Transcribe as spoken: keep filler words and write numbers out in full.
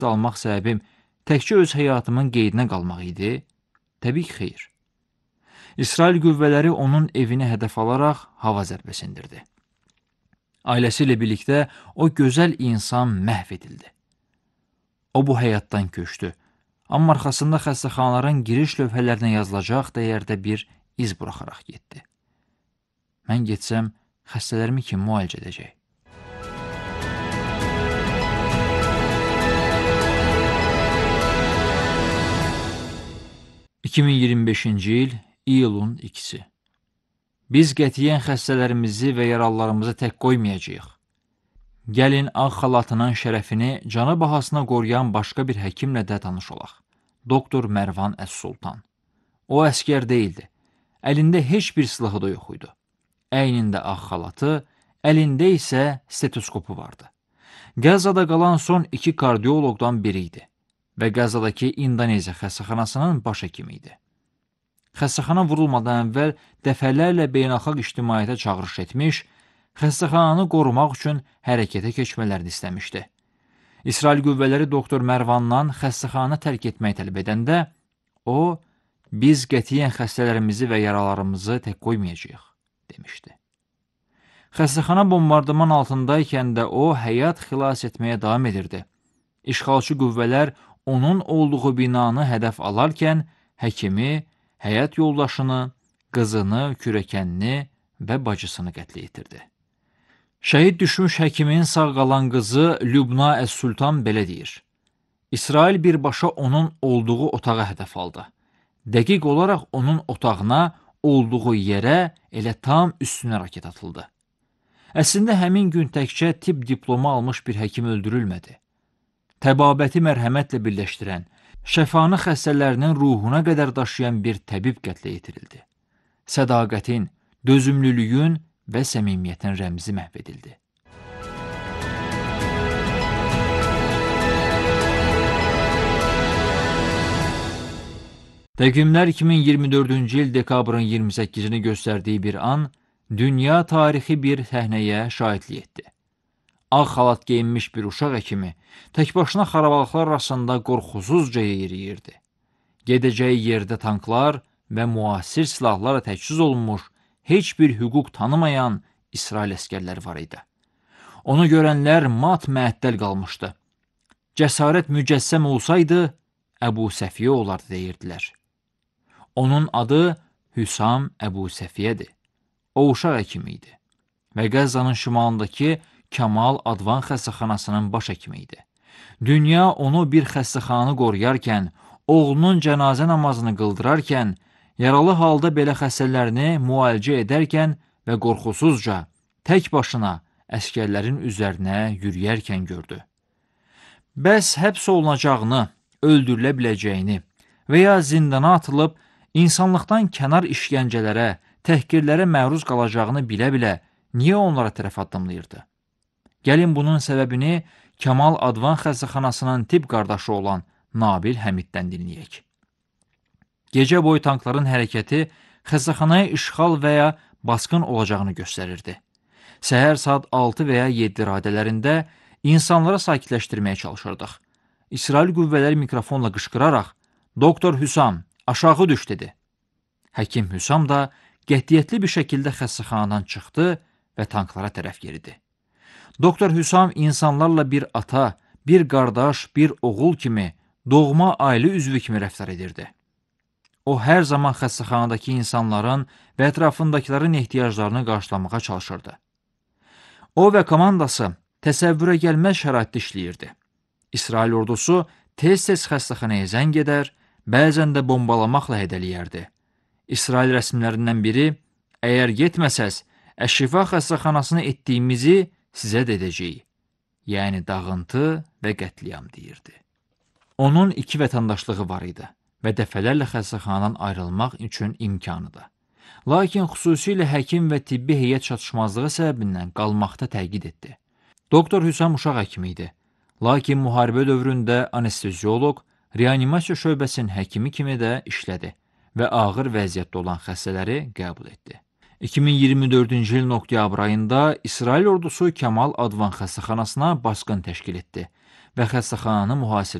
ciddi almaq səbəbim təkcə öz həyatımın qeydinə qalmaq idi? Təbii ki, xeyr. İsrail qüvvələri onun evini hədəf alaraq hava zərbəsi endirdi. Ailəsi ilə birlikdə o gözəl insan məhv edildi. O bu həyatdan köçdü, amma arxasında xəstəxanaların giriş lövhələrinə yazılacaq dəyərdə bir iz buraxaraq getdi. Mən getsəm, xəstələrimi kim müalicə edəcək? iki min iyirmi beşinci il iyulun ikisi. Biz qətiyyən xəstələrimizi və yaralılarımızı tək qoymayacağıq. Gəlin ağ xalatının şərəfini canı bahasına qoruyan başqa bir həkimlə də tanış olaq. Doktor Mərvan Əs-Sultan. O əskər deyildi. Əlində heç bir silahı da yox idi. Əynində ağ xalatı, əlində isə stetoskopu vardı. Qəzzada qalan son iki kardioloqdan biri idi və Qəzzadakı İndoneziya xəstəxanasının baş həkimi idi. Xəstəxana vurulmadan əvvəl dəfələrlə beynəlxalq ictimaiyyətə çağırış etmiş, xəstəxananı qorumaq üçün hərəkətə keçmələrini istəmişdi. İsrail qüvvələri doktor Mərvandan xəstəxananı tərk etməyi tələb edəndə, o, biz qətiyyən xəstələrimizi və yaralarımızı tək qoymayacağıq, demişdi. Xəstəxana bombardıman altındaykən də o, həyat xilas etməyə davam edirdi. İşğalçı qüvvələr onun olduğu binanı hədəf alarkən, həkimi, həyat yoldaşını, qızını, kürəkənini və bacısını qətlə yetirdi. Şəhid düşmüş həkimin sağ qalan qızı Lübna Əs-Sultan belə deyir. İsrail birbaşa onun olduğu otağa hədəf aldı. Dəqiq olaraq onun otağına, olduğu yerə elə tam üstünə raket atıldı. Əslində həmin gün təkcə tibb diplomu almış bir həkim öldürülmədi. Təbabəti mərhəmətlə birləşdirən, şəfanı xəstələrinin ruhuna qədər daşıyan bir təbib qətlə yetirildi. Sədaqətin, dözümlülüyün və səmimiyyətin rəmzi məhv edildi. Təqvimlər iki min iyirmi dördüncü il dekabrın iyirmi səkkizini göstərdiyi bir an, dünya tarixi bir səhnəyə şahidlik etdi. Ağ xalat geyinmiş bir uşaq həkimi tək başına xarabalıqlar arasında qorxusuzca yeriyirdi. Gedəcəyi yerdə tanklar və müasir silahlarla təchiz olunmuş, heç bir hüquq tanımayan İsrail əskərləri var idi. Onu görənlər mat-məəttəl qalmışdı. Cəsarət mücəssəm olsaydı, Əbu Səfiyyə olardı deyirdilər. Onun adı Hüsam Əbu Səfiyyədir. O uşaq həkimi idi və Qəzzanın şimalındakı Kamal Advan xəstəxanasının baş həkimi idi. Dünya onu bir xəstəxananı qoruyarkən, oğlunun cənazə namazını qıldırarkən, yaralı halda belə xəstələrini müalicə edərkən və qorxusuzca, tək başına əskərlərin üzərinə yürüyərkən gördü. Bəs həbs olunacağını, öldürülə biləcəyini və ya zindana atılıb, insanlıqdan kənar işgəncələrə, təhqirlərə məruz qalacağını bilə-bilə niyə onlara tərəf addımlayırdı? Gəlin bunun səbəbini Kamal Advan xəstəxanasının tibb qardaşı olan Nabil Həmiddən dinləyək. Gecə boyu tankların hərəkəti xəstəxanaya işğal və ya basqın olacağını göstərirdi. Səhər saat altı və ya yeddi radələrində insanları sakitləşdirməyə çalışırdıq. İsrail qüvvələri mikrofonla qışqıraraq, Doktor Hüsam, aşağı düş, dedi. Həkim Hüsam da qətiyyətli bir şəkildə xəstəxanadan çıxdı və tanklara tərəf yeridi. Doktor Hüsam insanlarla bir ata, bir qardaş, bir oğul kimi, doğma ailə üzvü kimi rəftar edirdi. O, hər zaman xəstəxanadakı insanların və ətrafındakilərin ehtiyaclarını qarşılamağa çalışırdı. O və komandası təsəvvürə gəlməz şəraitdə işləyirdi. İsrail ordusu tez-tez xəstəxanaya zəng edər, bəzən də bombalamaqla hədələyərdi. İsrail rəsmilərindən biri, əgər getməsəz, Əş-Şifa xəstəxanasını etdiyimizi sizə dedəcəyik, yəni dağıntı və qətliyam deyirdi. Onun iki vətəndaşlığı var idi və dəfələrlə xəstəxanadan ayrılmaq üçün imkanı da. Lakin xüsusilə həkim və tibbi heyət çatışmazlığı səbəbindən qalmaqda təkid etdi. Doktor Hüsam uşaq həkimi idi, lakin müharibə dövründə anestezioloq, reanimasiya şöbəsinin həkimi kimi də işlədi və ağır vəziyyətdə olan xəstələri qəbul etdi. iki min iyirmi dördüncü ilin oktyabr ayında İsrail ordusu Kamal Advan xəstəxanasına basqın təşkil etdi və xəstəxananı mühasirə etdi.